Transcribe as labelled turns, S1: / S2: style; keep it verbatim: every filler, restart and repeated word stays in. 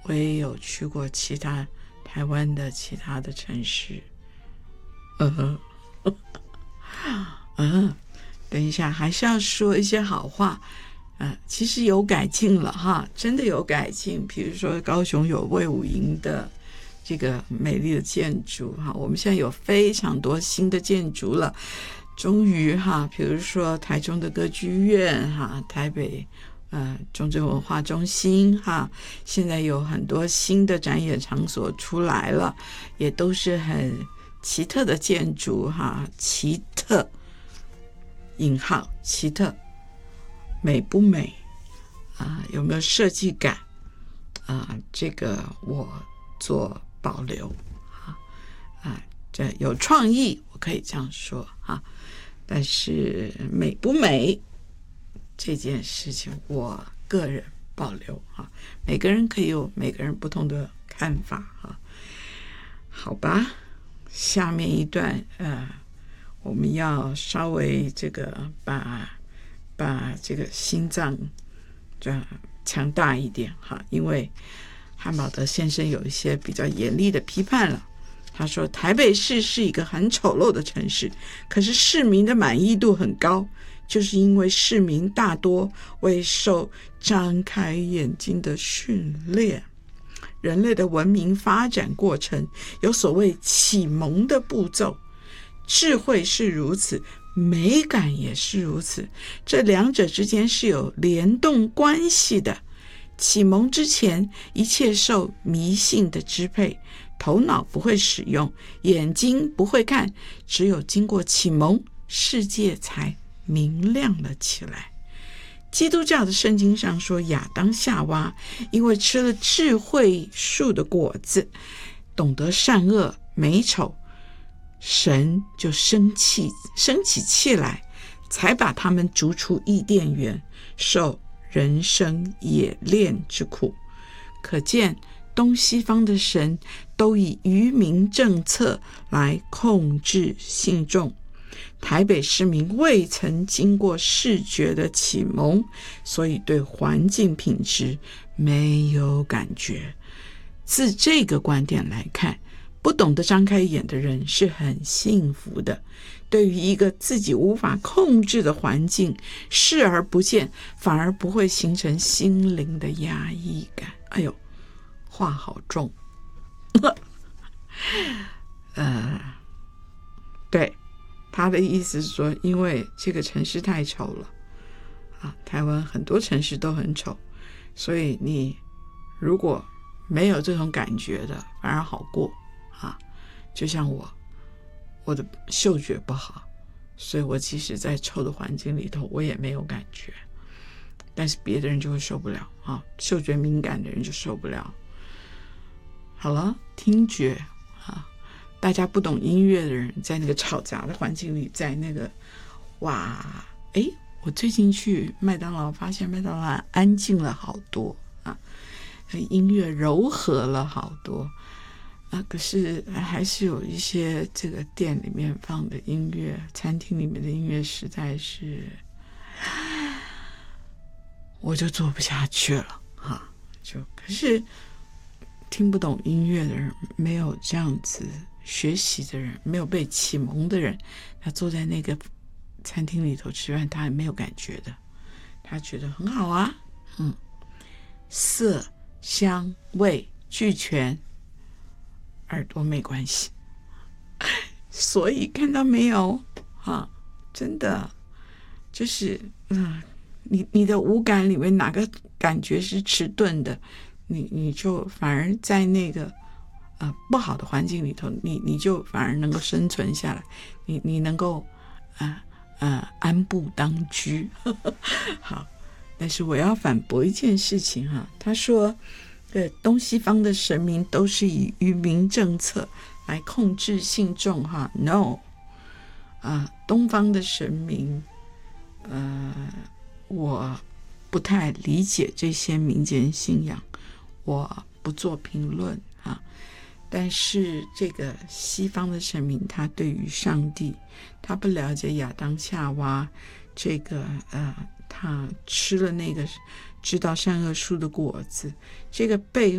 S1: 我也有去过其他台湾的其他的城市。嗯嗯，等一下还是要说一些好话。呃，其实有改进了哈，真的有改进。比如说高雄有卫武营的这个美丽的建筑哈，我们现在有非常多新的建筑了。终于哈，比如说台中的歌剧院哈，台北呃中正文化中心哈，现在有很多新的展演场所出来了，也都是很奇特的建筑哈，奇特引号奇特。美不美啊？有没有设计感啊？这个我做保留啊啊，这有创意，我可以这样说啊。但是美不美这件事情，我个人保留啊。每个人可以有每个人不同的看法啊。好吧，下面一段呃，我们要稍微这个把。把这个心脏这强大一点哈，因为汉堡德先生有一些比较严厉的批判了。他说台北市是一个很丑陋的城市，可是市民的满意度很高，就是因为市民大多未受张开眼睛的训练。人类的文明发展过程有所谓启蒙的步骤，智慧是如此，美感也是如此，这两者之间是有联动关系的。启蒙之前，一切受迷信的支配，头脑不会使用，眼睛不会看，只有经过启蒙，世界才明亮了起来。基督教的圣经上说，亚当夏娃因为吃了智慧树的果子，懂得善恶美丑，神就生气，生起气来，才把他们逐出伊甸园，受人生冶炼之苦。可见东西方的神都以愚民政策来控制信众。台北市民未曾经过视觉的启蒙，所以对环境品质没有感觉。自这个观点来看，不懂得张开眼的人是很幸福的。对于一个自己无法控制的环境视而不见，反而不会形成心灵的压抑感。哎呦，话好重。呃，对，他的意思是说，因为这个城市太丑了啊，台湾很多城市都很丑，所以你如果没有这种感觉的，反而好过啊。就像我，我的嗅觉不好，所以我即使在臭的环境里头，我也没有感觉。但是别的人就会受不了啊，嗅觉敏感的人就受不了。好了，听觉啊，大家不懂音乐的人，在那个吵杂的环境里，在那个哇，哎，我最近去麦当劳，发现麦当劳安静了好多啊，音乐柔和了好多啊，可是还是有一些这个店里面放的音乐，餐厅里面的音乐实在是，我就做不下去了哈。就可是听不懂音乐的人，没有这样子学习的人，没有被启蒙的人，他坐在那个餐厅里头吃饭，他也没有感觉的，他觉得很好啊，嗯，色香味俱全，耳朵没关系。所以看到没有啊，真的就是嗯，你你的五感里面哪个感觉是迟钝的，你你就反而在那个呃不好的环境里头，你你就反而能够生存下来，你你能够啊呃安步当居。好，但是我要反驳一件事情哈，他说对东西方的神明都是以愚民政策来控制信众哈 ，no 啊，东方的神明呃我不太理解这些民间信仰，我不做评论啊。但是这个西方的神明，他对于上帝，他不了解亚当夏娃这个呃，他吃了那个知道善恶树的果子，这个背